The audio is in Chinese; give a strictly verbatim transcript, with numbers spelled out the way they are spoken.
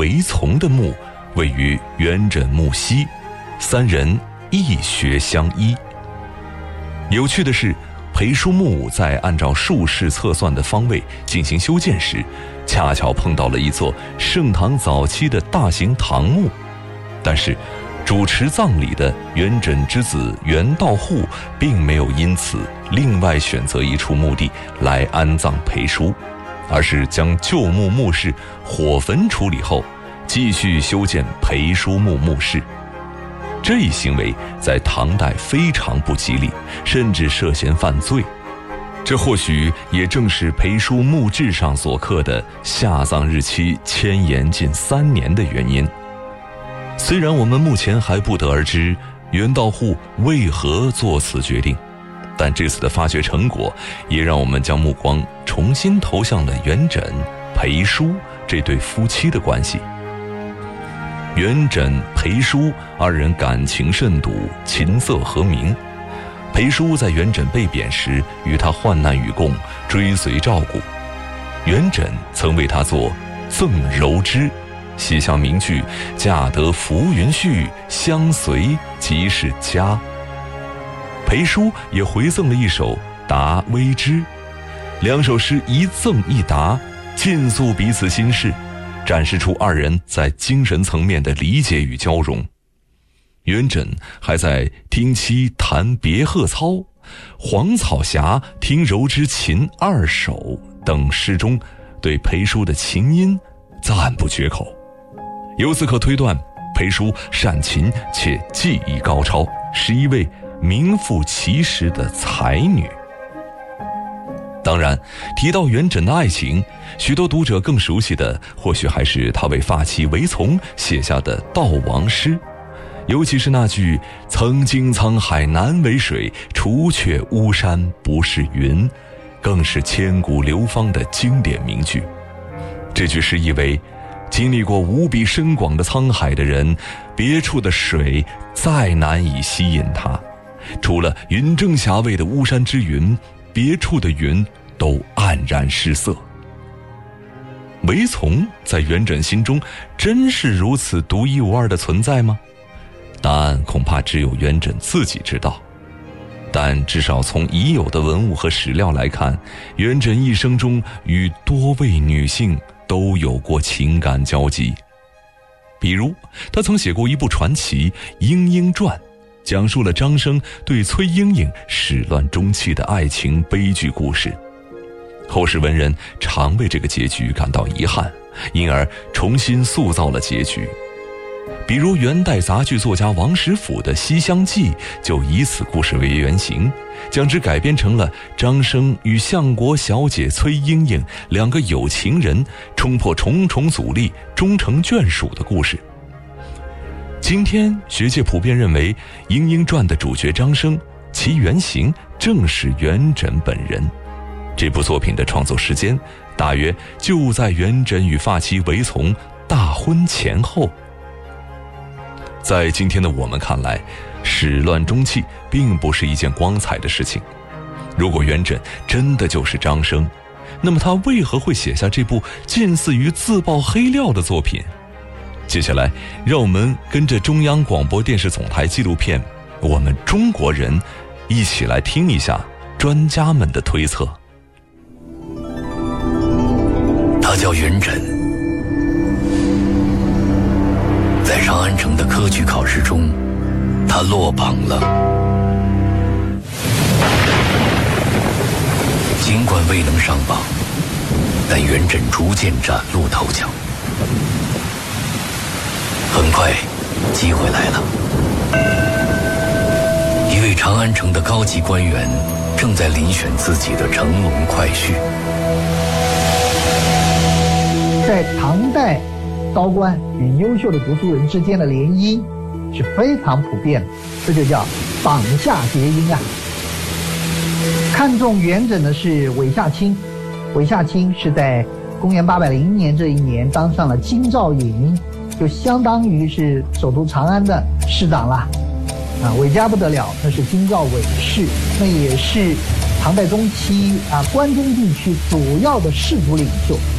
韦从的墓位于元稹墓西，三人义学相依。有趣的是，裴叔墓在按照术士测算的方位进行修建时，恰巧碰到了一座盛唐早期的大型唐墓，但是主持葬礼的元稹之子元道护并没有因此另外选择一处墓地来安葬裴叔，而是将旧墓墓室火焚处理后，继续修建裴叔墓墓室。这一行为在唐代非常不吉利，甚至涉嫌犯罪。这或许也正是裴叔墓志上所刻的下葬日期迁延近三年的原因。虽然我们目前还不得而知元道护为何做此决定，但这次的发掘成果也让我们将目光重新投向了元稹、裴叔这对夫妻的关系。元稹、裴叔二人感情甚笃，琴瑟和鸣。裴叔在元稹被贬时与他患难与共，追随照顾。元稹曾为他作《赠柔之》，写下名句“嫁得浮云絮，相随即是家”。裴叔也回赠了一首《答微之》，两首诗一赠一答，尽诉彼此心事，展示出二人在精神层面的理解与交融。元稹还在听妻弹别鹤操、黄草霞听柔之琴二首等诗中对裴叔的琴音赞不绝口。由此可推断，裴叔善琴且技艺高超，是一位名副其实的才女。当然，提到元稹的爱情，许多读者更熟悉的或许还是他为发妻韦从写下的悼亡诗，尤其是那句“曾经沧海难为水，除却巫山不是云”，更是千古流芳的经典名句。这句诗意为：经历过无比深广的沧海的人，别处的水再难以吸引他，除了云蒸霞蔚的巫山之云，别处的云都黯然失色。韦从在元稹心中真是如此独一无二的存在吗？答案恐怕只有元稹自己知道。但至少从已有的文物和史料来看，元稹一生中与多位女性都有过情感交集。比如他曾写过一部传奇《莺莺传》，讲述了张生对崔莺莺始乱终弃的爱情悲剧故事。后世文人常为这个结局感到遗憾，因而重新塑造了结局。比如元代杂剧作家王实甫的《西厢记》就以此故事为原型，将之改编成了张生与相国小姐崔莺莺两个有情人冲破重重阻力，终成眷属的故事。今天学界普遍认为，《莺莺传》的主角张生，其原型正是元稹本人。这部作品的创作时间大约就在元稹与发妻韦从大婚前后。在今天的我们看来，始乱终弃并不是一件光彩的事情。如果元稹真的就是张生，那么他为何会写下这部近似于自曝黑料的作品？接下来让我们跟着中央广播电视总台纪录片《我们中国人》一起来听一下专家们的推测。 他叫元稹，在长安城的科举考试中，他落榜了。尽管未能上榜，但元稹逐渐崭露头角。很快，机会来了。一位长安城的高级官员正在遴选自己的乘龙快婿。 在唐代，高官与优秀的读书人之间的联姻是非常普遍的，这就叫榜下结姻啊。看中元稹的是韦夏卿，韦夏卿是在公元八百零年这一年当上了京兆尹，就相当于是首都长安的市长啦。啊，韦家不得了，那是京兆韦氏，那也是唐代中期啊关中地区主要的氏族领袖。